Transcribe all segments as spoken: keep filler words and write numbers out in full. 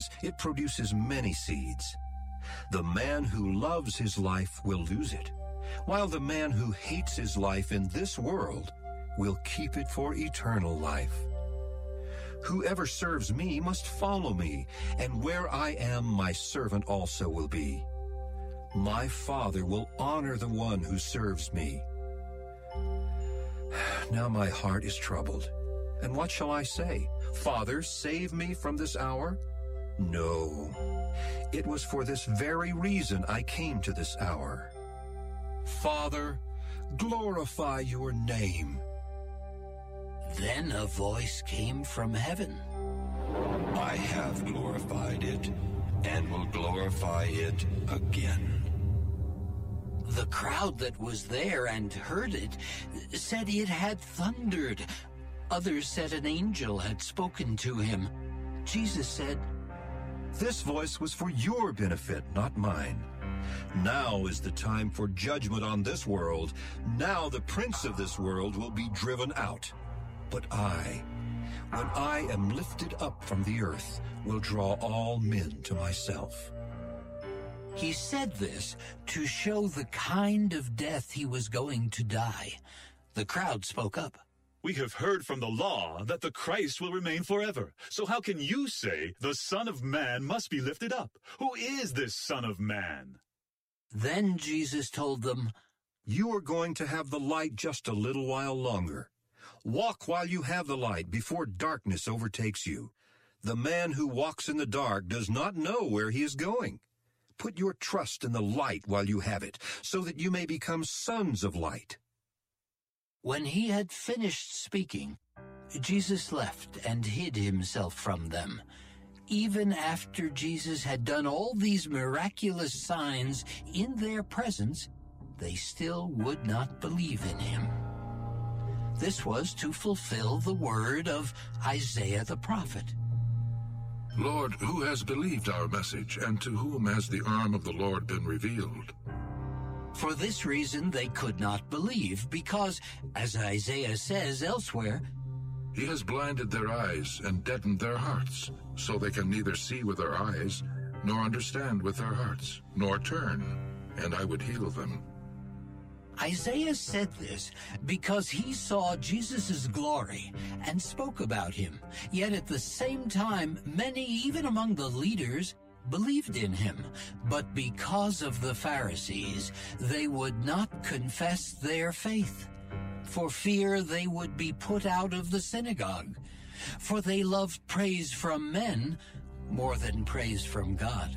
because it produces many seeds. The man who loves his life will lose it, while the man who hates his life in this world will keep it for eternal life. Whoever serves me must follow me, and where I am, my servant also will be. My Father will honor the one who serves me. Now my heart is troubled. And what shall I say? Father, save me from this hour? No. It was for this very reason I came to this hour. Father, glorify your name. Then a voice came from heaven. I have glorified it, and will glorify it again. The crowd that was there and heard it said it had thundered. Others said an angel had spoken to him. Jesus said, This voice was for your benefit, not mine. Now is the time for judgment on this world. Now the prince of this world will be driven out. But I, when I am lifted up from the earth, will draw all men to myself. He said this to show the kind of death he was going to die. The crowd spoke up. We have heard from the law that the Christ will remain forever. So how can you say the Son of Man must be lifted up? Who is this Son of Man? Then Jesus told them, You are going to have the light just a little while longer. Walk while you have the light before darkness overtakes you. The man who walks in the dark does not know where he is going. Put your trust in the light while you have it, so that you may become sons of light. When he had finished speaking, Jesus left and hid himself from them. Even after Jesus had done all these miraculous signs in their presence, they still would not believe in him. This was to fulfill the word of Isaiah the prophet. Lord, who has believed our message, and to whom has the arm of the Lord been revealed? For this reason they could not believe, because, as Isaiah says elsewhere, He has blinded their eyes and deadened their hearts, so they can neither see with their eyes, nor understand with their hearts, nor turn, and I would heal them. Isaiah said this because he saw Jesus' glory and spoke about him. Yet at the same time, many, even among the leaders, believed in him. But because of the Pharisees, they would not confess their faith, for fear they would be put out of the synagogue. For they loved praise from men more than praise from God.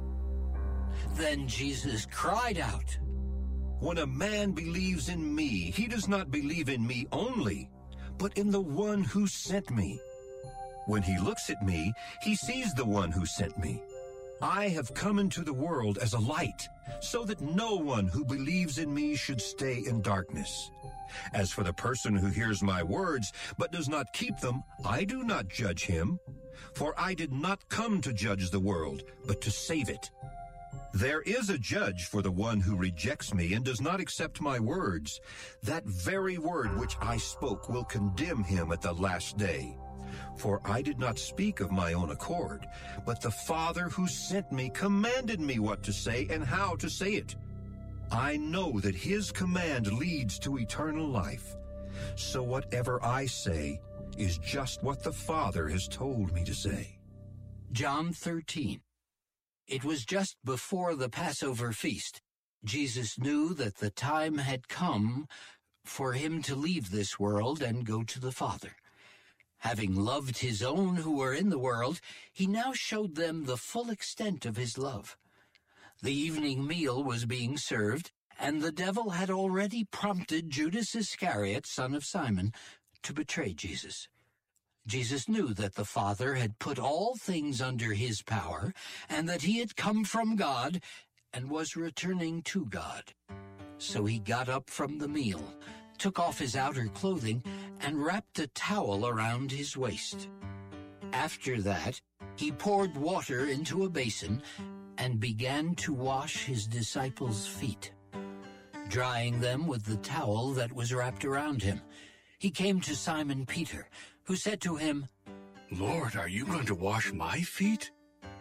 Then Jesus cried out, When a man believes in me, he does not believe in me only, but in the one who sent me. When he looks at me, he sees the one who sent me. I have come into the world as a light, so that no one who believes in me should stay in darkness. As for the person who hears my words, but does not keep them, I do not judge him. For I did not come to judge the world, but to save it. There is a judge for the one who rejects me and does not accept my words. That very word which I spoke will condemn him at the last day. For I did not speak of my own accord, but the Father who sent me commanded me what to say and how to say it. I know that his command leads to eternal life. So whatever I say is just what the Father has told me to say. John thirteen. It was just before the Passover feast. Jesus knew that the time had come for him to leave this world and go to the Father. Having loved his own who were in the world, he now showed them the full extent of his love. The evening meal was being served, and the devil had already prompted Judas Iscariot, son of Simon, to betray Jesus. Jesus knew that the Father had put all things under his power, and that he had come from God and was returning to God. So he got up from the meal, took off his outer clothing, and wrapped a towel around his waist. After that, he poured water into a basin and began to wash his disciples' feet, drying them with the towel that was wrapped around him. He came to Simon Peter, who said to him, Lord, are you going to wash my feet?